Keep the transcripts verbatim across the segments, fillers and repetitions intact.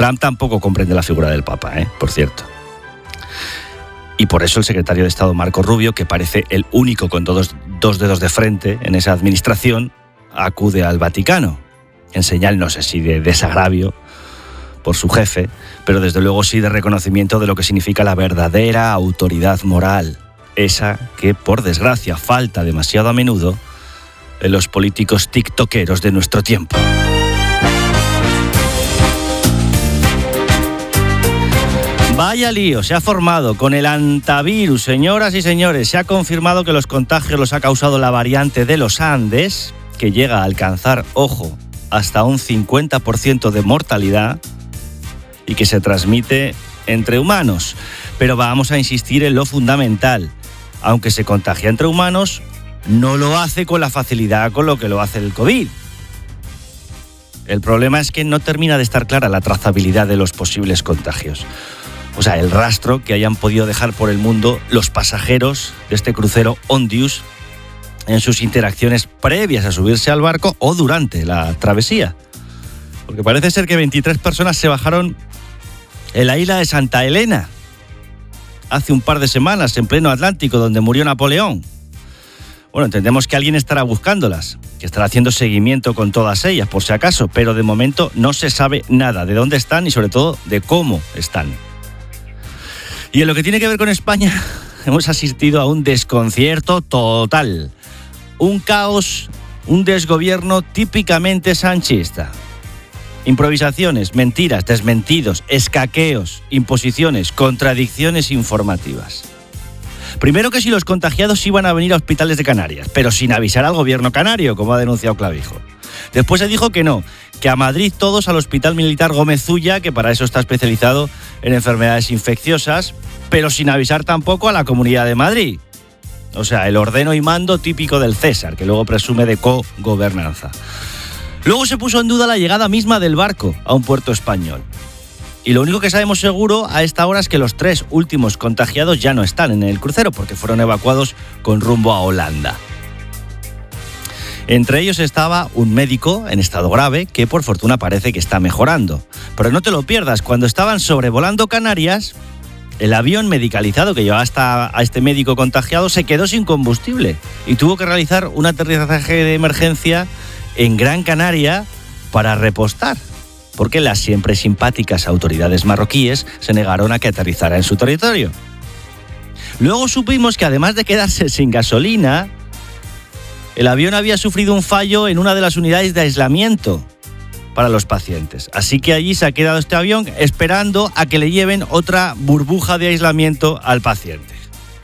Trump tampoco comprende la figura del Papa, ¿eh? Por cierto. Y por eso el secretario de Estado Marco Rubio, que parece el único con todos dos dedos de frente en esa administración, acude al Vaticano, en señal no sé si de desagravio por su jefe, pero desde luego sí de reconocimiento de lo que significa la verdadera autoridad moral, esa que, por desgracia, falta demasiado a menudo en los políticos tiktokeros de nuestro tiempo. Vaya lío se ha formado con el antivirus, señoras y señores. Se ha confirmado que los contagios los ha causado la variante de los Andes, que llega a alcanzar, ojo, hasta un cincuenta por ciento de mortalidad y que se transmite entre humanos. Pero vamos a insistir en lo fundamental. Aunque se contagia entre humanos, no lo hace con la facilidad con lo que lo hace el COVID. El problema es que no termina de estar clara la trazabilidad de los posibles contagios. O sea, el rastro que hayan podido dejar por el mundo los pasajeros de este crucero Ondius en sus interacciones previas a subirse al barco o durante la travesía. Porque parece ser que veintitrés personas se bajaron en la isla de Santa Elena hace un par de semanas, en pleno Atlántico, donde murió Napoleón. Bueno, entendemos que alguien estará buscándolas, que estará haciendo seguimiento con todas ellas, por si acaso, pero de momento no se sabe nada de dónde están y sobre todo de cómo están. Y en lo que tiene que ver con España, hemos asistido a un desconcierto total. Un caos, un desgobierno típicamente sanchista. Improvisaciones, mentiras, desmentidos, escaqueos, imposiciones, contradicciones informativas. Primero que si los contagiados iban a venir a hospitales de Canarias, pero sin avisar al gobierno canario, como ha denunciado Clavijo. Después se dijo que no, que a Madrid todos al Hospital Militar Gómez Zulla, que para eso está especializado en enfermedades infecciosas, pero sin avisar tampoco a la Comunidad de Madrid. O sea, el ordeno y mando típico del César, que luego presume de co-gobernanza. Luego se puso en duda la llegada misma del barco a un puerto español. Y lo único que sabemos seguro a esta hora es que los tres últimos contagiados ya no están en el crucero, porque fueron evacuados con rumbo a Holanda. Entre ellos estaba un médico en estado grave que por fortuna parece que está mejorando. Pero no te lo pierdas, cuando estaban sobrevolando Canarias, el avión medicalizado que llevaba hasta a este médico contagiado se quedó sin combustible y tuvo que realizar un aterrizaje de emergencia en Gran Canaria para repostar, porque las siempre simpáticas autoridades marroquíes se negaron a que aterrizara en su territorio. Luego supimos que además de quedarse sin gasolina, el avión había sufrido un fallo en una de las unidades de aislamiento para los pacientes. Así que allí se ha quedado este avión esperando a que le lleven otra burbuja de aislamiento al paciente.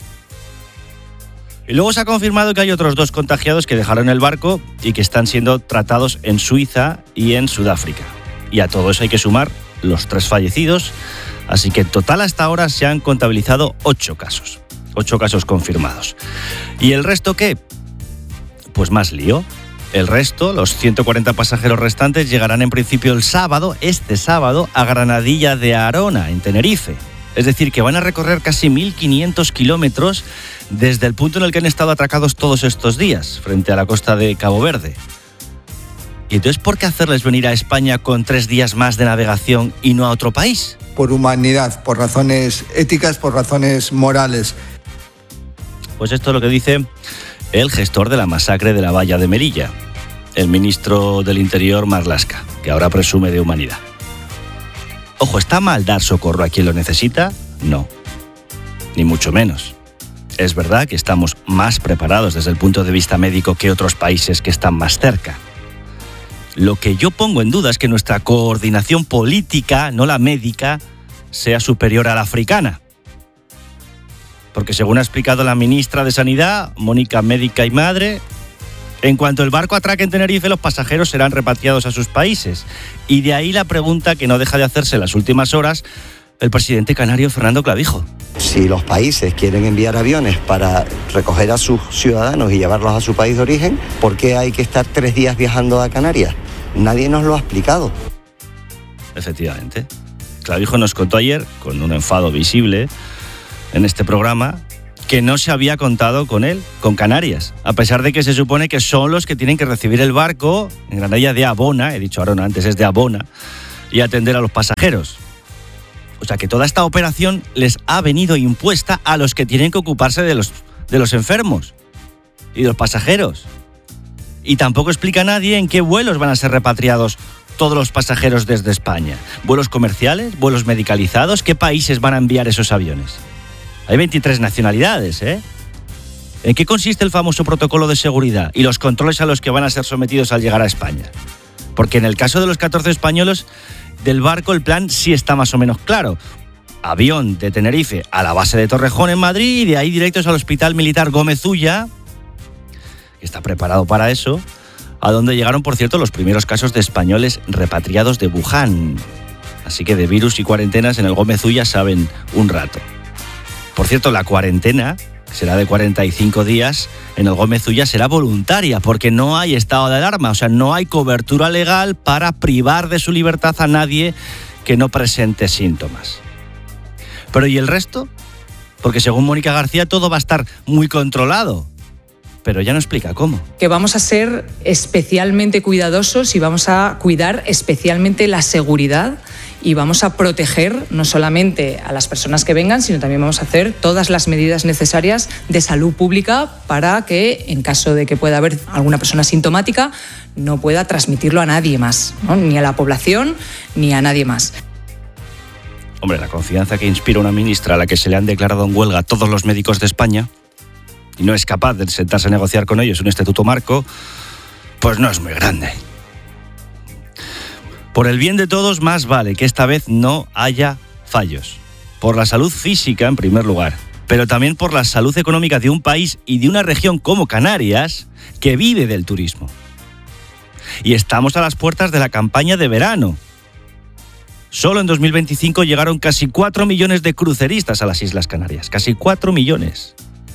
Y luego se ha confirmado que hay otros dos contagiados que dejaron el barco y que están siendo tratados en Suiza y en Sudáfrica. Y a todo eso hay que sumar los tres fallecidos. Así que en total hasta ahora se han contabilizado ocho casos. Ocho casos confirmados. ¿Y el resto qué? Pues más lío. El resto, los ciento cuarenta pasajeros restantes, llegarán en principio el sábado, este sábado, a Granadilla de Arona, en Tenerife. Es decir, que van a recorrer casi mil quinientos kilómetros desde el punto en el que han estado atracados todos estos días, frente a la costa de Cabo Verde. ¿Y entonces por qué hacerles venir a España con tres días más de navegación y no a otro país? Por humanidad, por razones éticas, por razones morales. Pues esto es lo que dice el gestor de la masacre de la valla de Melilla, el ministro del Interior Marlaska, que ahora presume de humanidad. Ojo, ¿está mal dar socorro a quien lo necesita? No, ni mucho menos. Es verdad que estamos más preparados desde el punto de vista médico que otros países que están más cerca. Lo que yo pongo en duda es que nuestra coordinación política, no la médica, sea superior a la africana. Porque según ha explicado la ministra de Sanidad, Mónica Médica y Madre, en cuanto el barco atraque en Tenerife, los pasajeros serán repatriados a sus países. Y de ahí la pregunta que no deja de hacerse en las últimas horas el presidente canario Fernando Clavijo. Si los países quieren enviar aviones para recoger a sus ciudadanos y llevarlos a su país de origen, ¿por qué hay que estar tres días viajando a Canarias? Nadie nos lo ha explicado. Efectivamente. Clavijo nos contó ayer, con un enfado visible en este programa, que no se había contado con él, con Canarias, a pesar de que se supone que son los que tienen que recibir el barco en Granadilla de Abona, he dicho Arona antes, es de Abona, y atender a los pasajeros. O sea que toda esta operación les ha venido impuesta a los que tienen que ocuparse de los, de los enfermos y de los pasajeros. Y tampoco explica nadie en qué vuelos van a ser repatriados todos los pasajeros desde España. ¿Vuelos comerciales? ¿Vuelos medicalizados? ¿Qué países van a enviar esos aviones? Hay veintitrés nacionalidades, ¿eh? ¿En qué consiste el famoso protocolo de seguridad y los controles a los que van a ser sometidos al llegar a España? Porque en el caso de los catorce españoles del barco, el plan sí está más o menos claro. Avión de Tenerife a la base de Torrejón en Madrid y de ahí directos al Hospital Militar Gómez Ulla, que está preparado para eso, a donde llegaron, por cierto, los primeros casos de españoles repatriados de Wuhan. Así que de virus y cuarentenas en el Gómez Ulla saben un rato. Por cierto, la cuarentena será de cuarenta y cinco días, en el Gómez Ulla será voluntaria, porque no hay estado de alarma, o sea, no hay cobertura legal para privar de su libertad a nadie que no presente síntomas. Pero ¿y el resto? Porque según Mónica García todo va a estar muy controlado, pero ya no explica cómo. Que vamos a ser especialmente cuidadosos y vamos a cuidar especialmente la seguridad y vamos a proteger no solamente a las personas que vengan, sino también vamos a hacer todas las medidas necesarias de salud pública para que, en caso de que pueda haber alguna persona sintomática, no pueda transmitirlo a nadie más, ¿no? Ni a la población ni a nadie más. Hombre, la confianza que inspira una ministra a la que se le han declarado en huelga todos los médicos de España y no es capaz de sentarse a negociar con ellos un estatuto marco, pues no es muy grande. Por el bien de todos, más vale que esta vez no haya fallos. Por la salud física, en primer lugar, pero también por la salud económica de un país y de una región como Canarias, que vive del turismo. Y estamos a las puertas de la campaña de verano. Solo en dos mil veinticinco llegaron casi cuatro millones de cruceristas a las Islas Canarias. Casi cuatro millones.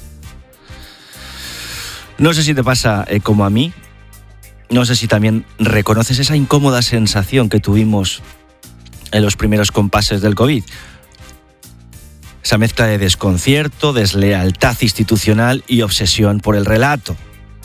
No sé si te pasa eh, como a mí. No sé si también reconoces esa incómoda sensación que tuvimos en los primeros compases del COVID. Esa mezcla de desconcierto, deslealtad institucional y obsesión por el relato.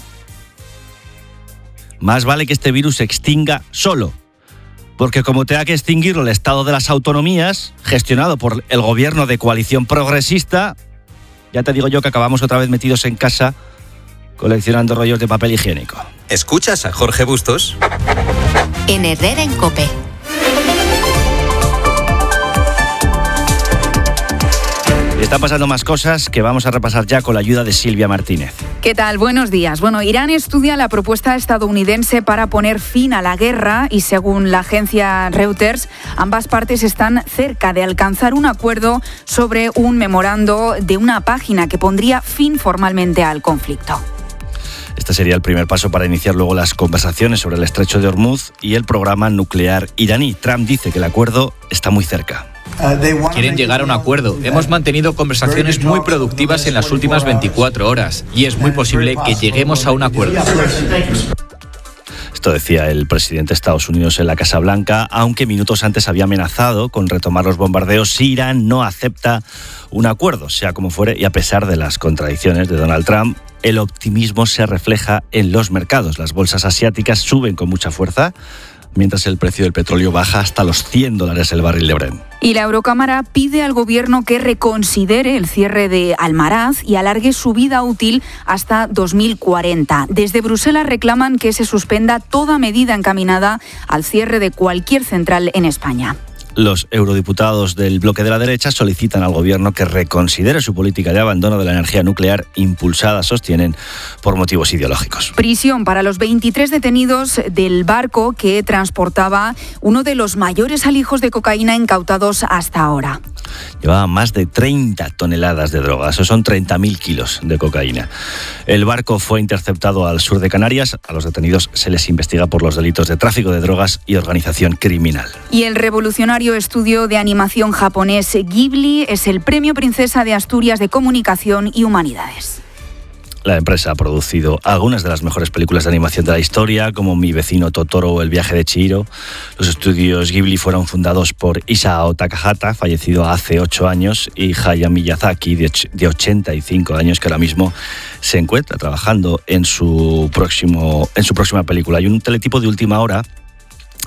Más vale que este virus se extinga solo, porque como tenga que extinguirlo el Estado de las Autonomías, gestionado por el gobierno de coalición progresista, ya te digo yo que acabamos otra vez metidos en casa coleccionando rollos de papel higiénico. ¿Escuchas a Jorge Bustos? En Herrera en COPE. Están pasando más cosas que vamos a repasar ya con la ayuda de Silvia Martínez. ¿Qué tal? Buenos días. Bueno, Irán estudia la propuesta estadounidense para poner fin a la guerra y según la agencia Reuters, ambas partes están cerca de alcanzar un acuerdo sobre un memorando de una página que pondría fin formalmente al conflicto. Este sería el primer paso para iniciar luego las conversaciones sobre el estrecho de Hormuz y el programa nuclear iraní. Trump dice que el acuerdo está muy cerca. Quieren llegar a un acuerdo. Hemos mantenido conversaciones muy productivas en las últimas veinticuatro horas y es muy posible que lleguemos a un acuerdo. Esto decía el presidente de Estados Unidos en la Casa Blanca, aunque minutos antes había amenazado con retomar los bombardeos si Irán no acepta un acuerdo, sea como fuere, y a pesar de las contradicciones de Donald Trump, el optimismo se refleja en los mercados. Las bolsas asiáticas suben con mucha fuerza, mientras el precio del petróleo baja hasta los cien dólares el barril de Brent. Y la Eurocámara pide al Gobierno que reconsidere el cierre de Almaraz y alargue su vida útil hasta dos mil cuarenta. Desde Bruselas reclaman que se suspenda toda medida encaminada al cierre de cualquier central en España. Los eurodiputados del bloque de la derecha solicitan al Gobierno que reconsidere su política de abandono de la energía nuclear impulsada, sostienen, por motivos ideológicos. Prisión para los veintitrés detenidos del barco que transportaba uno de los mayores alijos de cocaína incautados hasta ahora. Llevaba más de treinta toneladas de droga, eso son treinta mil kilos de cocaína. El barco fue interceptado al sur de Canarias. A los detenidos se les investiga por los delitos de tráfico de drogas y organización criminal. Y el revolucionario estudio de animación japonés Ghibli es el Premio Princesa de Asturias de Comunicación y Humanidades. La empresa ha producido algunas de las mejores películas de animación de la historia, como Mi vecino Totoro o El viaje de Chihiro. Los estudios Ghibli fueron fundados por Isao Takahata, fallecido hace ocho años, y Hayao Miyazaki, de ochenta y cinco años, que ahora mismo se encuentra trabajando en su próximo, en su próxima película. Hay un teletipo de última hora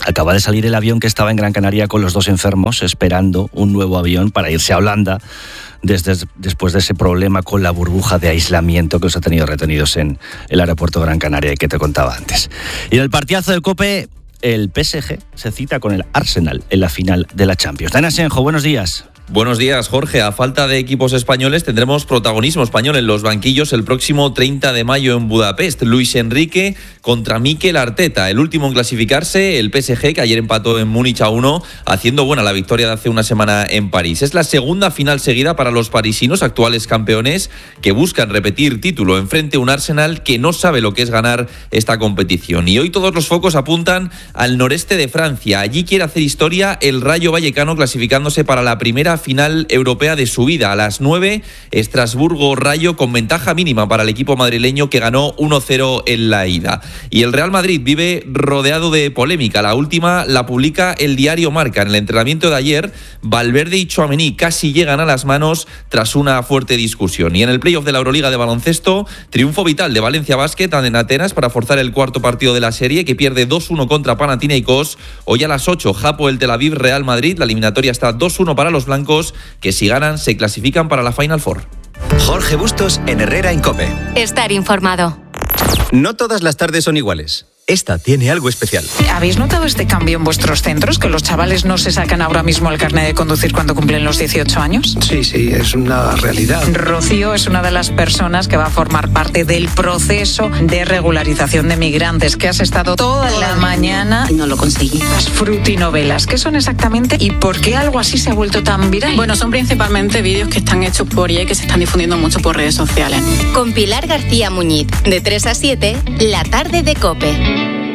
Acaba de salir el avión que estaba en Gran Canaria con los dos enfermos, esperando un nuevo avión para irse a Holanda desde, después de ese problema con la burbuja de aislamiento que los ha tenido retenidos en el aeropuerto de Gran Canaria que te contaba antes. Y en el partidazo de COPE, el P S G se cita con el Arsenal en la final de la Champions. Dani Asenjo, buenos días. Buenos días, Jorge. A falta de equipos españoles tendremos protagonismo español en los banquillos el próximo treinta de mayo en Budapest. Luis Enrique contra Mikel Arteta, el último en clasificarse, el P S G, que ayer empató en Múnich a uno, haciendo buena la victoria de hace una semana en París. Es la segunda final seguida para los parisinos, actuales campeones, que buscan repetir título enfrente a un Arsenal que no sabe lo que es ganar esta competición. Y hoy todos los focos apuntan al noreste de Francia. Allí quiere hacer historia el Rayo Vallecano, clasificándose para la primera final europea de su vida. A las nueve, Estrasburgo-Rayo con ventaja mínima para el equipo madrileño, que ganó uno cero en la ida. Y el Real Madrid vive rodeado de polémica. La última la publica el diario Marca. En el entrenamiento de ayer, Valverde y Tchouaméni casi llegan a las manos tras una fuerte discusión. Y en el playoff de la Euroliga de baloncesto, triunfo vital de Valencia Basket en Atenas para forzar el cuarto partido de la serie, que pierde dos uno contra Panathinaikos. Hoy a las ocho, Hapoel Tel Aviv Real Madrid. La eliminatoria está dos uno para los blancos, que si ganan se clasifican para la Final Four. Jorge Bustos en Herrera en COPE. Estar informado. No todas las tardes son iguales. Esta tiene algo especial. ¿Habéis notado este cambio en vuestros centros? ¿Que los chavales no se sacan ahora mismo el carnet de conducir cuando cumplen los dieciocho años? Sí, sí, es una realidad. Rocío es una de las personas que va a formar parte del proceso de regularización de migrantes, que has estado toda la mañana... No lo conseguí. Las frutinovelas, ¿qué son exactamente y por qué algo así se ha vuelto tan viral? Bueno, son principalmente vídeos que están hechos por I A y que se están difundiendo mucho por redes sociales. Con Pilar García Muñiz, de tres a siete, la tarde de COPE.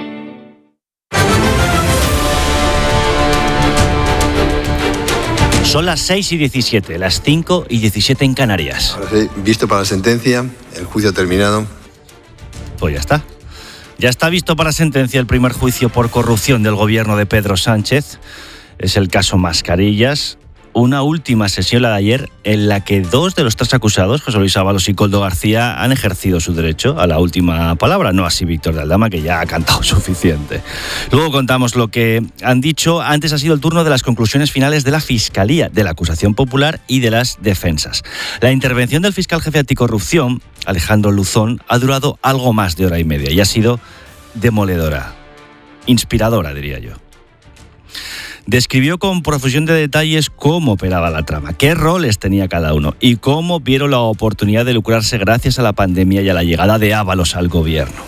Son las seis y diecisiete, las cinco y diecisiete en Canarias. Ahora sí, visto para la sentencia, el juicio ha terminado. Pues ya está. Ya está visto para sentencia el primer juicio por corrupción del gobierno de Pedro Sánchez. Es el caso Mascarillas. Una última sesión, la de ayer, en la que dos de los tres acusados, José Luis Ábalos y Koldo García, han ejercido su derecho a la última palabra. No así Víctor de Aldama, que ya ha cantado suficiente. Luego contamos lo que han dicho. Antes ha sido el turno de las conclusiones finales de la Fiscalía, de la acusación popular y de las defensas. La intervención del fiscal jefe anticorrupción, Alejandro Luzón, ha durado algo más de hora y media y ha sido demoledora, inspiradora, diría yo. Describió con profusión de detalles cómo operaba la trama, qué roles tenía cada uno y cómo vieron la oportunidad de lucrarse gracias a la pandemia y a la llegada de Ábalos al gobierno.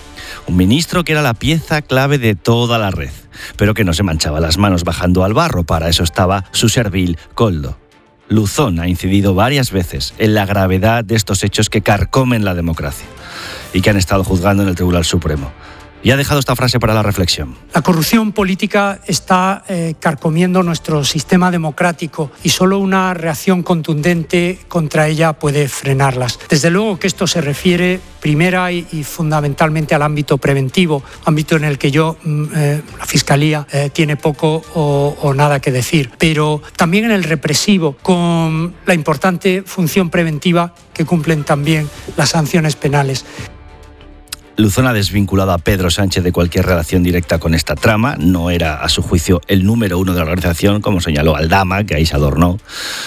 Un ministro que era la pieza clave de toda la red, pero que no se manchaba las manos bajando al barro. Para eso estaba su servil Koldo. Luzón ha incidido varias veces en la gravedad de estos hechos que carcomen la democracia y que han estado juzgando en el Tribunal Supremo. Y ha dejado esta frase para la reflexión. La corrupción política está eh, carcomiendo nuestro sistema democrático y solo una reacción contundente contra ella puede frenarlas. Desde luego que esto se refiere primera y, y fundamentalmente al ámbito preventivo, ámbito en el que yo, eh, la Fiscalía, eh, tiene poco o, o nada que decir, pero también en el represivo, con la importante función preventiva que cumplen también las sanciones penales. Luzón ha desvinculado a Pedro Sánchez de cualquier relación directa con esta trama. No era, a su juicio, el número uno de la organización, como señaló Aldama, que ahí se adornó.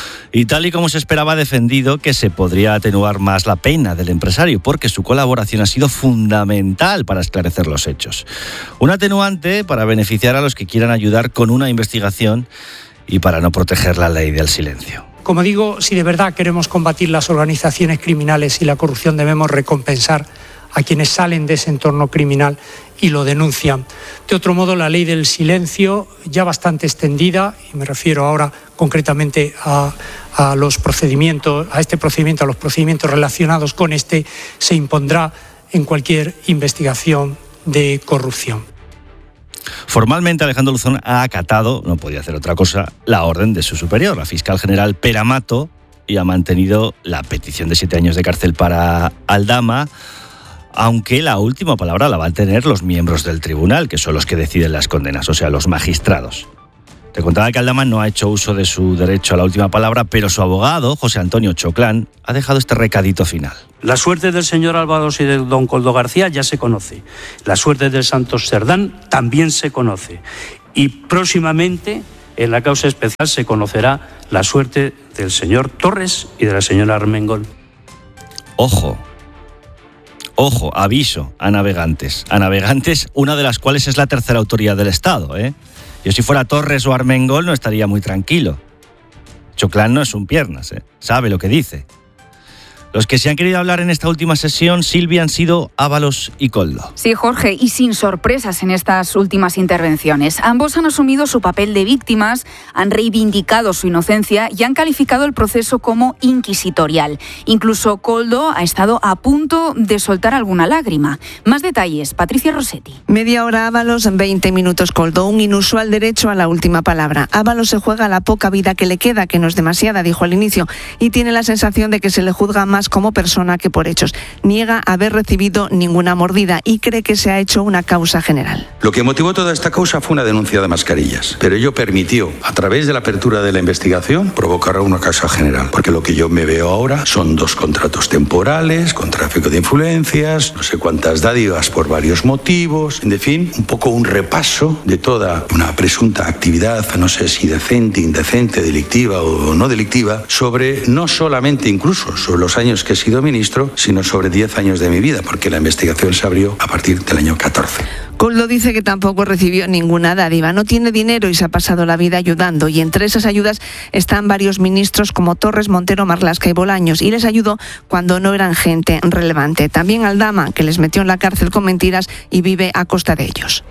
Y tal y como se esperaba, ha defendido que se podría atenuar más la pena del empresario, porque su colaboración ha sido fundamental para esclarecer los hechos. Un atenuante para beneficiar a los que quieran ayudar con una investigación y para no proteger la ley del silencio. Como digo, si de verdad queremos combatir las organizaciones criminales y la corrupción, debemos recompensar a quienes salen de ese entorno criminal y lo denuncian. De otro modo, la ley del silencio, ya bastante extendida, y me refiero ahora concretamente a, a los procedimientos, a este procedimiento, a los procedimientos relacionados con este, se impondrá en cualquier investigación de corrupción. Formalmente, Alejandro Luzón ha acatado, no podía hacer otra cosa, la orden de su superior, la fiscal general Pera Mato, y ha mantenido la petición de siete años de cárcel para Aldama, aunque la última palabra la van a tener los miembros del tribunal, que son los que deciden las condenas, o sea, los magistrados. Te contaba que Aldama no ha hecho uso de su derecho a la última palabra, pero su abogado, José Antonio Choclán, ha dejado este recadito final. La suerte del señor Ábalos y de don Koldo García ya se conoce. La suerte del Santos Cerdán también se conoce. Y próximamente, en la causa especial, se conocerá la suerte del señor Torres y de la señora Armengol. Ojo. Ojo, aviso a navegantes. A navegantes, una de las cuales es la tercera autoridad del Estado, ¿eh? Yo si fuera Torres o Armengol no estaría muy tranquilo. Choclán no es un piernas, ¿eh? Sabe lo que dice. Los que se han querido hablar en esta última sesión, Silvia, han sido Ábalos y Koldo. Sí, Jorge, y sin sorpresas en estas últimas intervenciones. Ambos han asumido su papel de víctimas, han reivindicado su inocencia y han calificado el proceso como inquisitorial. Incluso Koldo ha estado a punto de soltar alguna lágrima. Más detalles, Patricia Rossetti. Media hora Ábalos, veinte minutos Koldo. Un inusual derecho a la última palabra. Ábalos se juega la poca vida que le queda, que no es demasiada, dijo al inicio, y tiene la sensación de que se le juzga más como persona que por hechos. Niega haber recibido ninguna mordida y cree que se ha hecho una causa general. Lo que motivó toda esta causa fue una denuncia de mascarillas, pero ello permitió, a través de la apertura de la investigación, provocar una causa general, porque lo que yo me veo ahora son dos contratos temporales, con tráfico de influencias, no sé cuántas dádivas por varios motivos, en fin, un poco un repaso de toda una presunta actividad, no sé si decente, indecente, delictiva o no delictiva, sobre no solamente incluso sobre los años que he sido ministro, sino sobre diez años de mi vida, porque la investigación se abrió a partir del año catorce. Koldo dice que tampoco recibió ninguna dádiva, no tiene dinero y se ha pasado la vida ayudando, y entre esas ayudas están varios ministros como Torres, Montero, Marlaska y Bolaños, y les ayudó cuando no eran gente relevante. También Aldama, que les metió en la cárcel con mentiras y vive a costa de ellos.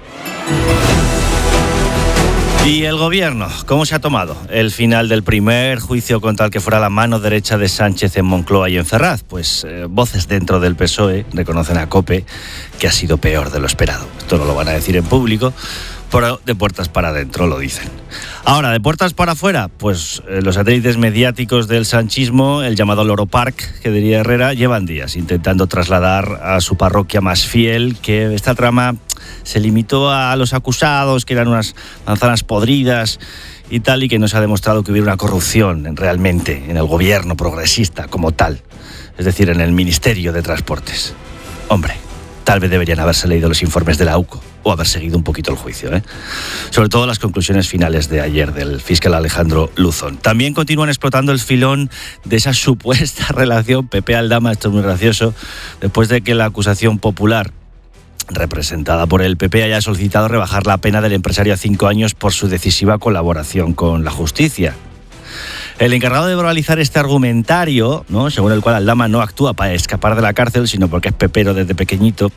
¿Y el gobierno? ¿Cómo se ha tomado el final del primer juicio contra el que fuera la mano derecha de Sánchez en Moncloa y en Ferraz? Pues eh, voces dentro del P S O E reconocen a COPE que ha sido peor de lo esperado. Esto no lo van a decir en público, pero de puertas para adentro lo dicen. Ahora, de puertas para afuera, pues eh, los satélites mediáticos del sanchismo, el llamado Loro Park, que diría Herrera, llevan días intentando trasladar a su parroquia más fiel que esta trama se limitó a los acusados, que eran unas manzanas podridas y tal, y que no se ha demostrado que hubiera una corrupción realmente en el gobierno progresista como tal, es decir, en el Ministerio de Transportes. Hombre, tal vez deberían haberse leído los informes de la U C O o haber seguido un poquito el juicio, ¿eh? Sobre todo las conclusiones finales de ayer del fiscal Alejandro Luzón. También continúan explotando el filón de esa supuesta relación P P-Aldama, esto es muy gracioso, después de que la acusación popular representada por el P P haya solicitado rebajar la pena del empresario a cinco años por su decisiva colaboración con la justicia. El encargado de verbalizar este argumentario, ¿no?, según el cual Aldama no actúa para escapar de la cárcel, sino porque es pepero desde pequeñito,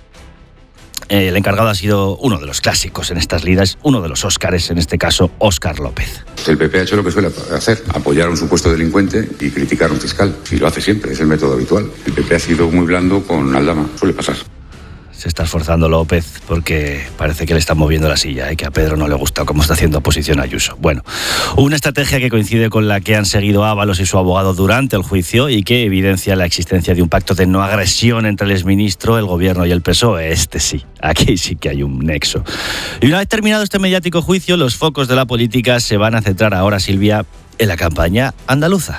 eh, el encargado ha sido uno de los clásicos en estas lidas, uno de los Óscares, en este caso, Óscar López. El P P ha hecho lo que suele hacer, apoyar a un supuesto delincuente y criticar a un fiscal. Y lo hace siempre, es el método habitual. El P P ha sido muy blando con Aldama, suele pasar. Se está esforzando López porque parece que le está moviendo la silla, ¿eh? Que a Pedro no le gusta cómo está haciendo oposición a Ayuso. Bueno, una estrategia que coincide con la que han seguido Ábalos y su abogado durante el juicio y que evidencia la existencia de un pacto de no agresión entre el exministro, el gobierno y el P S O E. Este sí, aquí sí que hay un nexo. Y una vez terminado este mediático juicio, los focos de la política se van a centrar ahora, Silvia, en la campaña andaluza.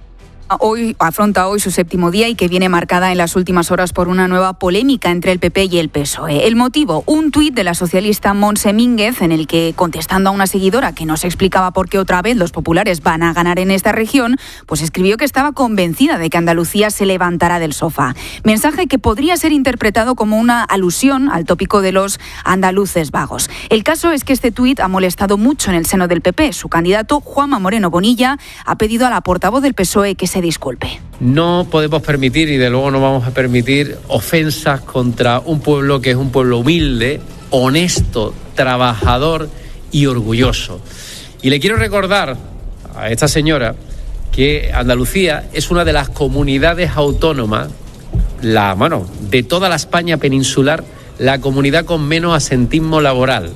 Hoy afronta hoy su séptimo día y que viene marcada en las últimas horas por una nueva polémica entre el P P y el P S O E. El motivo, un tuit de la socialista Montse Mínguez en el que, contestando a una seguidora que no se explicaba por qué otra vez los populares van a ganar en esta región, pues escribió que estaba convencida de que Andalucía se levantará del sofá. Mensaje que podría ser interpretado como una alusión al tópico de los andaluces vagos. El caso es que este tuit ha molestado mucho en el seno del P P. Su candidato, Juanma Moreno Bonilla, ha pedido a la portavoz del P S O E que se disculpe. No podemos permitir, y de luego no vamos a permitir, ofensas contra un pueblo que es un pueblo humilde, honesto, trabajador y orgulloso. Y le quiero recordar a esta señora que Andalucía es una de las comunidades autónomas, la, bueno, de toda la España peninsular, la comunidad con menos asentismo laboral.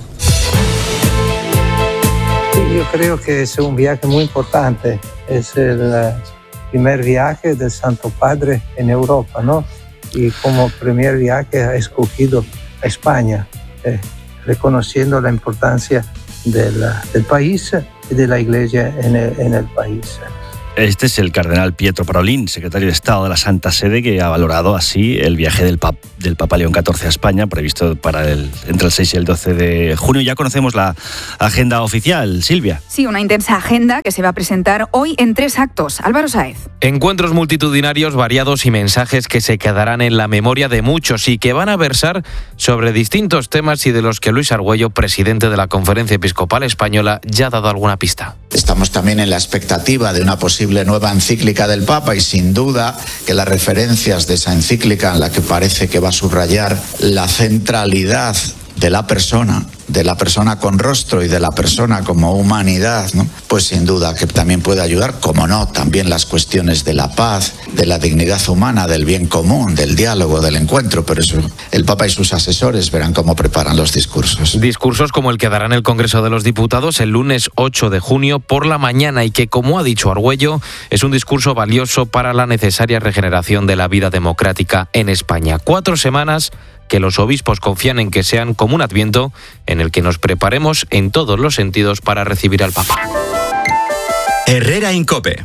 Yo creo que es un viaje muy importante. Es el primer viaje del Santo Padre en Europa, ¿no? Y como primer viaje ha escogido a España, eh, reconociendo la importancia del, del país y de la Iglesia en el, en el país. Este es el cardenal Pietro Parolin, secretario de Estado de la Santa Sede, que ha valorado así el viaje del, pap, del Papa León catorce a España, previsto para el, entre el seis y el doce de junio. Ya conocemos la agenda oficial, Silvia. Sí, una intensa agenda que se va a presentar hoy en tres actos. Álvaro Sáez. Encuentros multitudinarios, variados y mensajes que se quedarán en la memoria de muchos y que van a versar sobre distintos temas y de los que Luis Argüello, presidente de la Conferencia Episcopal Española, ya ha dado alguna pista. Estamos también en la expectativa de una posible nueva encíclica del Papa y sin duda que las referencias de esa encíclica, en la que parece que va a subrayar la centralidad de la persona, de la persona con rostro y de la persona como humanidad, ¿no? Pues sin duda que también puede ayudar, como no, también las cuestiones de la paz, de la dignidad humana, del bien común, del diálogo, del encuentro, pero eso el Papa y sus asesores verán cómo preparan los discursos. Discursos como el que dará en el Congreso de los Diputados el lunes ocho de junio por la mañana y que, como ha dicho Argüello, es un discurso valioso para la necesaria regeneración de la vida democrática en España. Cuatro semanas que los obispos confían en que sean como un Adviento en el que nos preparemos en todos los sentidos para recibir al Papa. Herrera en COPE.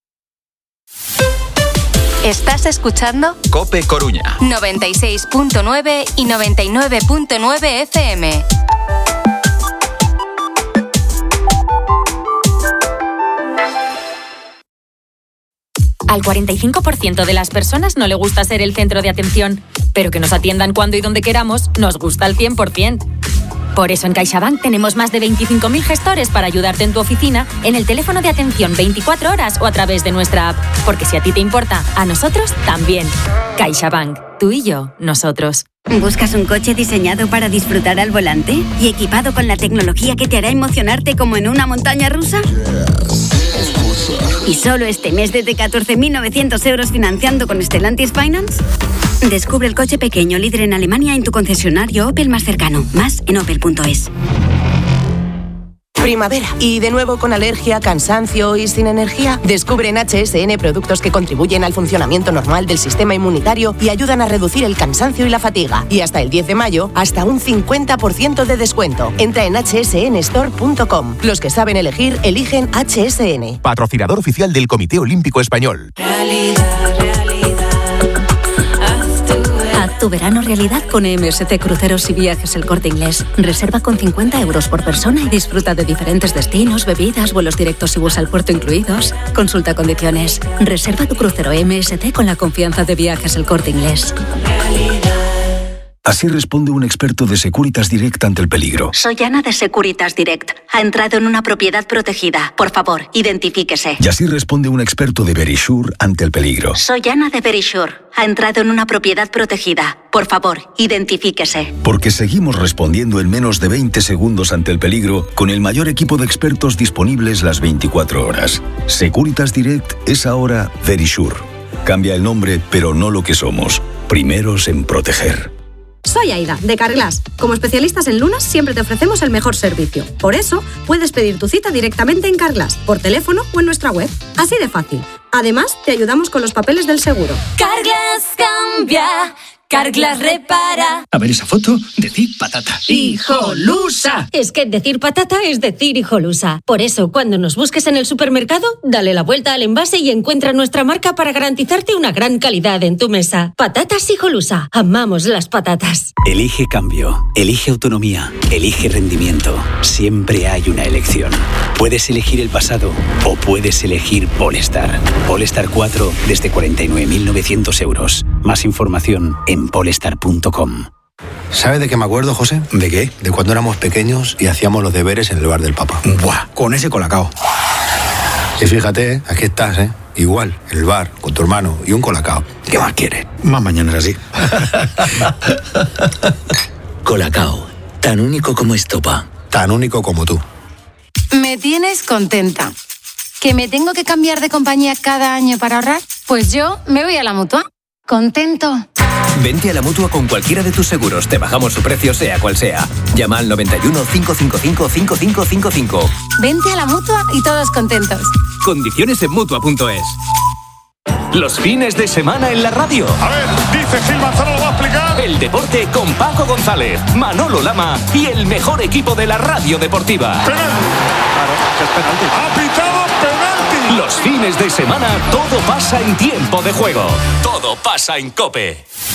¿Estás escuchando? COPE Coruña. noventa y seis punto nueve y noventa y nueve punto nueve F M. Al cuarenta y cinco por ciento de las personas no le gusta ser el centro de atención, pero que nos atiendan cuando y donde queramos nos gusta al cien por ciento. Por eso en CaixaBank tenemos más de veinticinco mil gestores para ayudarte en tu oficina, en el teléfono de atención veinticuatro horas o a través de nuestra app. Porque si a ti te importa, a nosotros también. CaixaBank. Tú y yo, nosotros. ¿Buscas un coche diseñado para disfrutar al volante y equipado con la tecnología que te hará emocionarte como en una montaña rusa? ¿Y solo este mes desde catorce mil novecientos euros financiando con Stellantis Finance? Descubre el coche pequeño líder en Alemania en tu concesionario Opel más cercano. Más en opel punto es. Primavera. Y de nuevo con alergia, cansancio y sin energía. Descubre en H S N productos que contribuyen al funcionamiento normal del sistema inmunitario y ayudan a reducir el cansancio y la fatiga. Y hasta el diez de mayo, hasta un cincuenta por ciento de descuento. Entra en hache ese ene store punto com. Los que saben elegir, eligen H S N. Patrocinador oficial del Comité Olímpico Español. Realidad, realidad. Haz tu verano realidad con M S C Cruceros y Viajes El Corte Inglés. Reserva con cincuenta euros por persona y disfruta de diferentes destinos, bebidas, vuelos directos y bus al puerto incluidos. Consulta condiciones. Reserva tu crucero M S C con la confianza de Viajes El Corte Inglés. Así responde un experto de Securitas Direct ante el peligro. Soy Ana de Securitas Direct. Ha entrado en una propiedad protegida. Por favor, identifíquese. Y así responde un experto de Verisure ante el peligro. Soy Ana de Verisure. Ha entrado en una propiedad protegida. Por favor, identifíquese. Porque seguimos respondiendo en menos de veinte segundos ante el peligro con el mayor equipo de expertos disponibles las veinticuatro horas. Securitas Direct es ahora Verisure. Cambia el nombre, pero no lo que somos. Primeros en proteger. Soy Aida, de Carglass. Como especialistas en lunas, siempre te ofrecemos el mejor servicio. Por eso, puedes pedir tu cita directamente en Carglass, por teléfono o en nuestra web. Así de fácil. Además, te ayudamos con los papeles del seguro. Carglass cambia, Carglass repara. A ver esa foto, decir patata. ¡Hijolusa! Es que decir patata es decir hijolusa. Por eso, cuando nos busques en el supermercado, dale la vuelta al envase y encuentra nuestra marca para garantizarte una gran calidad en tu mesa. Patatas Hijolusa. Amamos las patatas. Elige cambio, elige autonomía, elige rendimiento. Siempre hay una elección. Puedes elegir el pasado o puedes elegir Polestar. Polestar cuatro desde cuarenta y nueve mil novecientos euros. Más información en polestar punto com. ¿Sabes de qué me acuerdo, José? ¿De qué? De cuando éramos pequeños y hacíamos los deberes en el bar del Papa. ¡Buah! Con ese colacao. Y fíjate, ¿eh? Aquí estás, ¿eh? Igual, en el bar, con tu hermano y un colacao. ¿Qué más quieres? Más mañana es así. Colacao, tan único como estopa. Tan único como tú. Me tienes contenta. ¿Que me tengo que cambiar de compañía cada año para ahorrar? Pues yo me voy a la Mutua. Contento. Vente a la Mutua con cualquiera de tus seguros. Te bajamos su precio, sea cual sea. Llama al noventa y uno, cinco cinco cinco, cinco cinco cinco cinco. Vente a la Mutua y todos contentos. Condiciones en Mutua punto es. Los fines de semana en la radio. A ver, dice dice Gil Manzano, lo va a explicar. El deporte con Paco González, Manolo Lama y el mejor equipo de la radio deportiva. Penalti. Claro, es penalti. Ha pitado penalti. Los fines de semana todo pasa en Tiempo de Juego. Todo pasa en COPE.